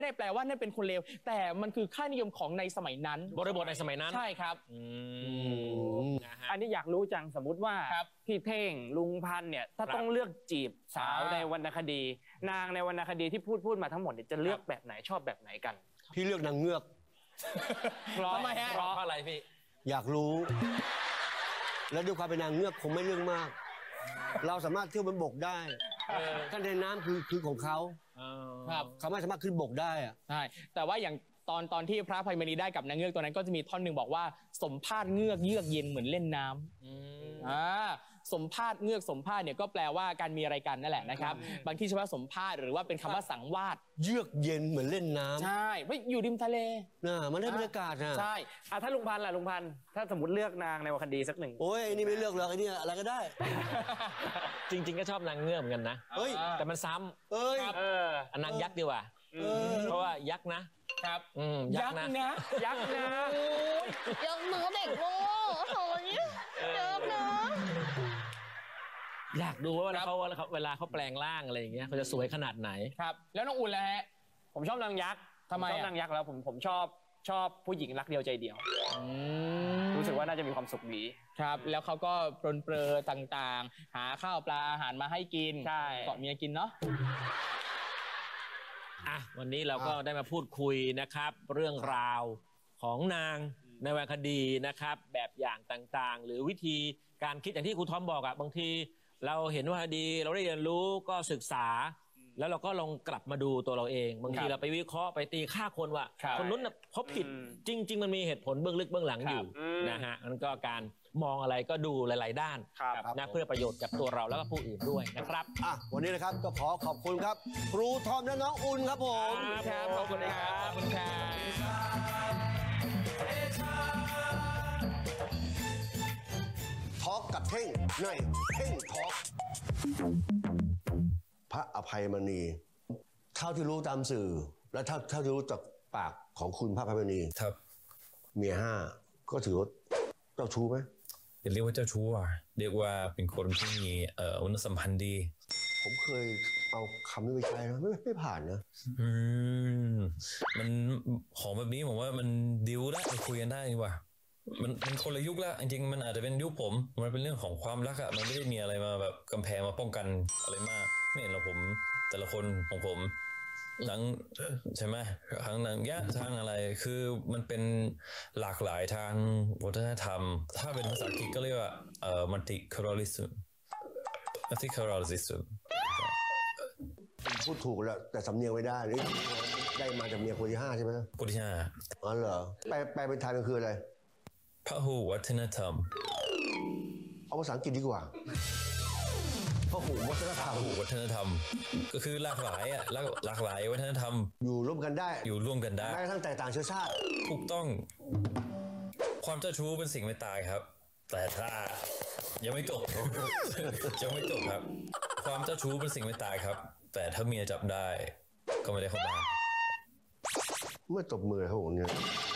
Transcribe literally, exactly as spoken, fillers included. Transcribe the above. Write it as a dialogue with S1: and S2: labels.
S1: ไม่ได้แปลว่านั่นเป็นคนเลวแต่มันคือค่านิยมของในสมัยนั้น
S2: บริบทในสมัยนั้น
S1: ใช่ครับ
S3: อันนี้อยากรู้จังสมมติว่าพี่เท่งลุงพันธุ์เนี่ยถ้าต้องเลือกจีบสาวในวรรณคดีนางในวรรณคดีที่พูดพูดมาทั้งหมดเนี่ยจะเลือกแบบไหนชอบแบบไหนกัน
S4: พี่เลือกนางเงือก
S1: เพราะทำไมฮะ
S2: เพราะอะไรพี่
S4: อยากรู้แล้วด้วยความเป็นนางเงือกคงไม่เรื่องมากเราสามารถเที่ยวบนบกได้ถ้าในน้ำคือคือของเขา
S1: ครับ
S4: เขาไม่สามารถขึ้นบกได้อะ
S1: ใช่แต่ว่าอย่างตอนตอนที่พระอภัยมณีได้กับนางเงือกตัวนั้นก็จะมีท่อนหนึ่งบอกว่าสมภาษณ์เงือกเยือกเย็นเหมือนเล่นน้ำอ่าสมภาษณ์เงือกสมภาษณ์เนี่ยก็แปลว่าการมีอะไรกันนั่นแหละนะครับบางที่ใช้ว่าสมภาษณ์หรือว่าเป็นคำว่าสังวาส
S4: เยือกเย็นเหมือนเล่นน้ำ
S1: ใช่ไม่อยู่ริมทะเล
S4: น่ะมันได้บรรยากาศนะ
S3: ใช่อ่ะถ้าลุงพันธุ์ล่ะลุงพันธุ์ถ้าสมมติเลือกนางในวรรณคดีสักหนึ่ง
S4: โอ้ยนี่ไม่เลือกหรอกไอ้นี่อะไรก็ได้
S2: จริงๆก็ชอบนางเงือกเหมือนกันนะ
S4: เฮ้ย
S2: แต่มันซ้
S4: ำเอ้ย
S2: นางยักษ์ดีกว่าเพราะว่ายักษ์นะครับ
S1: ยักษ์นะ
S3: ยักษ์นะ
S5: ยกมือเด็กโง่โอ้ยเยอะนะ
S2: อยากดูว่าเวลาเขาเวลาเขาแปลงร่างอะไรอย่างเงี้ยเขาจะสวยขนาดไหน
S1: ครับแล้วน้องอุ่นล่ะฮะ
S3: ผมชอบนางยักษ์
S1: ทำไม
S3: ชอบนางยักษ์แล้วผมผมชอบชอบผู้หญิงรักเดียวใจเดียวรู้สึกว่าน่าจะมีความสุขดี
S1: ครับแล้วเขาก็ปรนเปรอต่างๆหาข้าวปลาอาหารมาให้กิน
S3: ใช่
S1: เกาะเมียกินเนาะ
S2: อ่ะวันนี้เราก็ได้มาพูดคุยนะครับเรื่องราวของนางในวรรณคดีนะครับแบบอย่างต่างๆหรือวิธีการคิดอย่างที่ครูทอมบอกอะบางทีเราเห็นวรรณคดีเราได้เรียนรู้ก็ศึกษาแล้วเราก็ลองกลับมาดูตัวเราเองบางทีเราไปวิเคราะห์ไปตีค่าคนว่าคนนู้นนะเขาผิดจริงๆมันมีเหตุผลเบื้องลึกเบื้องหลังอยู่นะฮะนั่นก็การมองอะไรก็ดูหลายๆด้านนะเพื่อประโยชน์กับตัวเราแล้วก็ผู้อื่นด้วยนะครับ
S4: อ่ะวันนี้นะครับก็ขอขอบคุณครับครูทอมและน้องอุ่นครับผม
S1: ครับขอบคุณครับขอบคุณครับ
S4: ทอล์กกับเท่งในเท่งทอล์กพระอภัยมณีเท่าที่รู้ตามสื่อและเท่าเท่าที่รู้จากปากของคุณพระอภัยมณี
S6: ครับ
S4: เมียห้าก็ถือว่าเจ้าชู้ไหม
S6: อย่าเรียกว่าเจ้าชู้อ่ะเรียกว่าเป็นคนที่มีเอ่ออุณสัมพันธ์ดี
S4: ผมเคยเอาคำนี้ไปใช้นะไม่ไม่ผ่านนะ
S6: อืมมันของแบบนี้ผมว่ามันดิวได้คุยกันได้ดีกว่ามันมันคนละยุคละจริงๆมันอาจจะเป็นยุคผมมันเป็นเรื่องของความรักอะมันไม่ได้มีอะไรมาแบบกำแพงมาป้องกันอะไรมากไม่เห็นหรอกผมแต่ละคนของผมทั้งใช่ไหมทั้งหนังยะทางอะไรคือมันเป็นหลากหลายทางวัฒนธรรมถ้าเป็นภาษาอังกฤษก็เรียกว่าเอ่อ multiculturalism multiculturalism
S4: พูดถูกแล้วแต่สำเนียงไม่ได้นี่ได้มาจากเมียคนที่ห้าใช่ไหม
S6: คนที่ห้า
S4: อ๋อเหรอแปลแปลเป็นไทยมันคืออะไร
S6: พหูวัฒนธรรม
S4: เอาภาษาอังกฤษดีกว่าพหูวัฒนธรรม
S6: พหูวัฒนธรรมก็คือหลากหลายอ่ะหลากหลายวัฒนธรรม
S4: อยู่ร่วมกันได้
S6: อยู่ร่วมกันได้
S4: แม้กระทั่งแตกต่างเชื้อชาติ
S6: ถูกต้องความเจ้าชู้เป็นสิ่งไม่ตายครับแต่ถ้ายังไม่จบยังไม่จบครับความเจ้าชู้เป็นสิ่งไม่ตายครับแต่ถ้าเมียจับได้ก็ไม่ได้เข้าบ้าน
S4: เมื่อตบมือครับผมเนี่ย